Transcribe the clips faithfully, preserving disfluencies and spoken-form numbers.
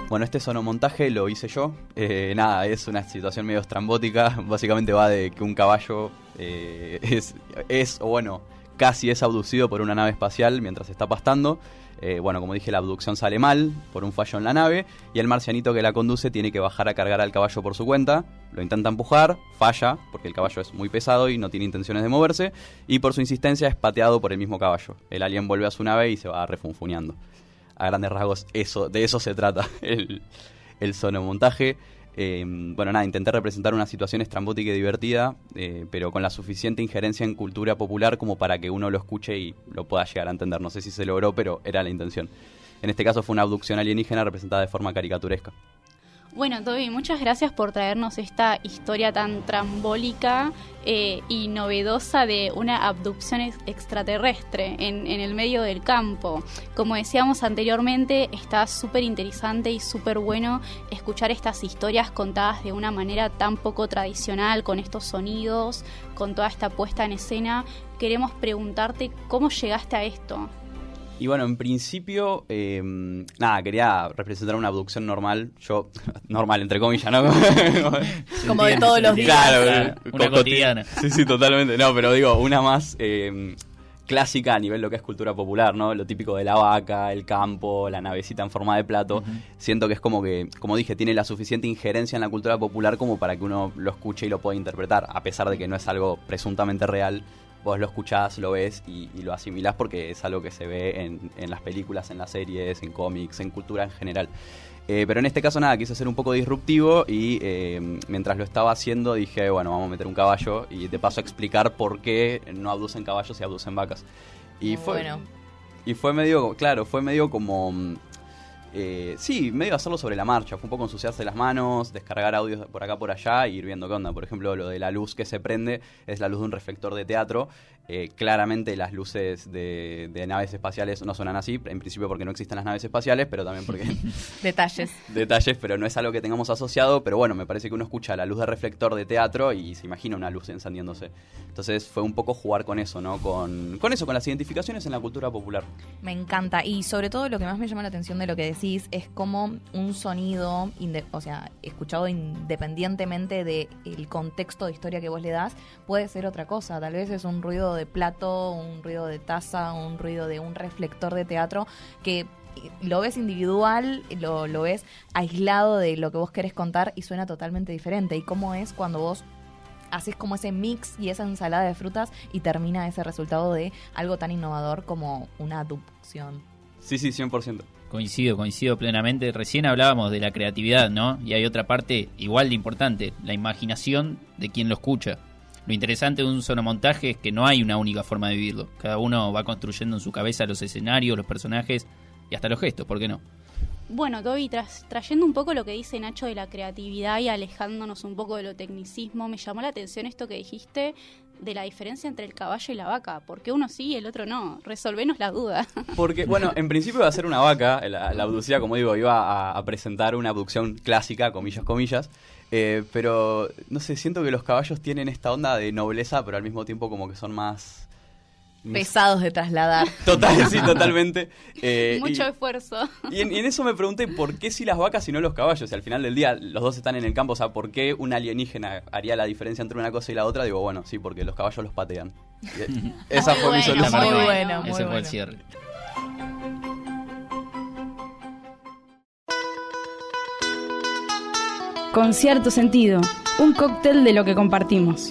Bueno, este sonomontaje lo hice yo. Eh, nada, es una situación medio estrambótica. Básicamente va de que un caballo eh, es, es, o bueno, casi es abducido por una nave espacial mientras está pastando. Eh, bueno, como dije, la abducción sale mal por un fallo en la nave y el marcianito que la conduce tiene que bajar a cargar al caballo por su cuenta. Lo intenta empujar, falla, porque el caballo es muy pesado y no tiene intenciones de moverse, y por su insistencia es pateado por el mismo caballo. El alien vuelve a su nave y se va refunfuñando. A grandes rasgos, eso, de eso se trata el, el sonomontaje. Eh, bueno, nada, intenté representar una situación estrambótica y divertida, eh, pero con la suficiente injerencia en cultura popular como para que uno lo escuche y lo pueda llegar a entender. No sé si se logró, pero era la intención. En este caso fue una abducción alienígena representada de forma caricaturesca. Bueno, Toby, muchas gracias por traernos esta historia tan trambólica eh, y novedosa de una abducción ex- extraterrestre en, en el medio del campo. Como decíamos anteriormente, está súper interesante y súper bueno escuchar estas historias contadas de una manera tan poco tradicional, con estos sonidos, con toda esta puesta en escena. Queremos preguntarte cómo llegaste a esto. Y bueno, en principio, eh, nada, quería representar una abducción normal. Yo, normal, entre comillas, ¿no? Como de todos los días. Claro, Claro, una co- cotidiana. Sí, sí, totalmente. No, pero digo, una más eh, clásica a nivel lo que es cultura popular, ¿no? Lo típico de la vaca, el campo, la navecita en forma de plato. Uh-huh. Siento que es como que, como dije, tiene la suficiente injerencia en la cultura popular como para que uno lo escuche y lo pueda interpretar, a pesar de que no es algo presuntamente real. Vos lo escuchás, lo ves y, y lo asimilás porque es algo que se ve en, en las películas, en las series, en cómics, en cultura en general. Eh, pero en este caso nada, quise ser un poco disruptivo y eh, mientras lo estaba haciendo dije, bueno, vamos a meter un caballo y de paso a explicar por qué no abducen caballos y abducen vacas. Y fue, bueno. y fue medio, claro, fue medio como... Eh, sí, medio hacerlo sobre la marcha. Fue un poco ensuciarse las manos, descargar audios por acá por allá e ir viendo qué onda. Por ejemplo, lo de la luz que se prende es la luz de un reflector de teatro. Eh, claramente las luces de, de naves espaciales no suenan así, en principio porque no existen las naves espaciales, pero también porque... Detalles. Detalles, pero no es algo que tengamos asociado. Pero bueno, me parece que uno escucha la luz de reflector de teatro y se imagina una luz encendiéndose. Entonces fue un poco jugar con eso, ¿no? Con, con eso, con las identificaciones en la cultura popular. Me encanta. Y sobre todo lo que más me llama la atención de lo que decís es como un sonido, inde- o sea, escuchado independientemente del contexto de historia que vos le das, puede ser otra cosa. Tal vez es un ruido de plato, un ruido de taza, un ruido de un reflector de teatro que lo ves individual, lo, lo ves aislado de lo que vos querés contar y suena totalmente diferente. Y cómo es cuando vos haces como ese mix y esa ensalada de frutas y termina ese resultado de algo tan innovador como una abducción. Sí, sí, cien por ciento. Coincido, coincido plenamente. Recién hablábamos de la creatividad, ¿no? Y hay otra parte igual de importante, la imaginación de quien lo escucha. Lo interesante de un sonomontaje es que no hay una única forma de vivirlo. Cada uno va construyendo en su cabeza los escenarios, los personajes y hasta los gestos, ¿por qué no? Bueno, Toby, tras, trayendo un poco lo que dice Nacho de la creatividad y alejándonos un poco de lo tecnicismo, me llamó la atención esto que dijiste de la diferencia entre el caballo y la vaca. ¿Por qué uno sí y el otro no? Resolvenos la duda. Porque, bueno, en principio iba a ser una vaca, la, la abducida, como digo, iba a, a presentar una abducción clásica, comillas, comillas, eh, pero, no sé, siento que los caballos tienen esta onda de nobleza, pero al mismo tiempo como que son más... Pesados de trasladar. Total, sí, totalmente. Eh, Mucho y, esfuerzo. Y en, y en eso me pregunté, ¿por qué si las vacas y no los caballos? Y al final del día los dos están en el campo, o sea, ¿por qué un alienígena haría la diferencia entre una cosa y la otra? Digo, bueno, sí, porque los caballos los patean. Y esa Muy fue mi bueno, solución. Muy bueno. bueno, muy Ese fue bueno. el cierre. Con cierto sentido, un cóctel de lo que compartimos.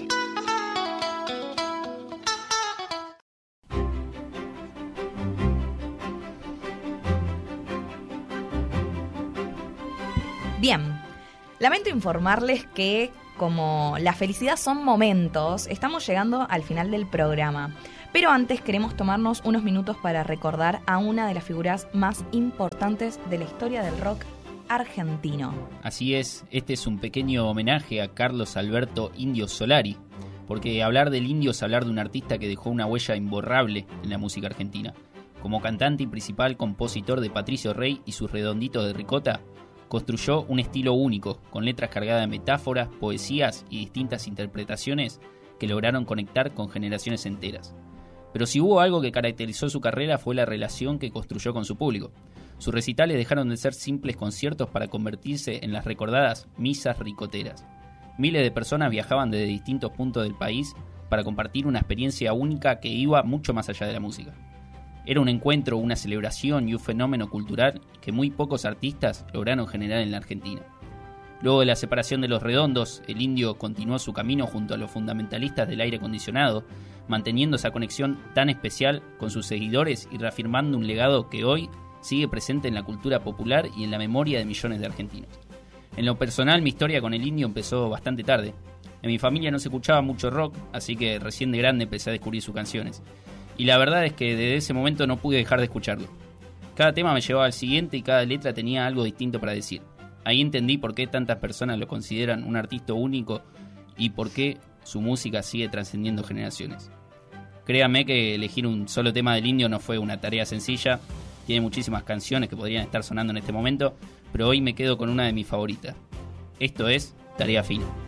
Bien, lamento informarles que como la felicidad son momentos, estamos llegando al final del programa. Pero antes queremos tomarnos unos minutos para recordar a una de las figuras más importantes de la historia del rock argentino. Así es, este es un pequeño homenaje a Carlos Alberto Indio Solari, porque hablar del Indio es hablar de un artista que dejó una huella imborrable en la música argentina. Como cantante y principal compositor de Patricio Rey y sus Redonditos de Ricota, construyó un estilo único, con letras cargadas de metáforas, poesías y distintas interpretaciones que lograron conectar con generaciones enteras. Pero si hubo algo que caracterizó su carrera fue la relación que construyó con su público. Sus recitales dejaron de ser simples conciertos para convertirse en las recordadas misas ricoteras. Miles de personas viajaban desde distintos puntos del país para compartir una experiencia única que iba mucho más allá de la música. Era un encuentro, una celebración y un fenómeno cultural que muy pocos artistas lograron generar en la Argentina. Luego de la separación de Los Redondos, el Indio continuó su camino junto a los fundamentalistas del aire acondicionado, manteniendo esa conexión tan especial con sus seguidores y reafirmando un legado que hoy sigue presente en la cultura popular y en la memoria de millones de argentinos. En lo personal, mi historia con el Indio empezó bastante tarde. En mi familia no se escuchaba mucho rock, así que recién de grande empecé a descubrir sus canciones. Y la verdad es que desde ese momento no pude dejar de escucharlo. Cada tema me llevaba al siguiente y cada letra tenía algo distinto para decir. Ahí entendí por qué tantas personas lo consideran un artista único y por qué su música sigue trascendiendo generaciones. Créanme que elegir un solo tema del Indio no fue una tarea sencilla. Tiene muchísimas canciones que podrían estar sonando en este momento, pero hoy me quedo con una de mis favoritas. Esto es Tarea Fina.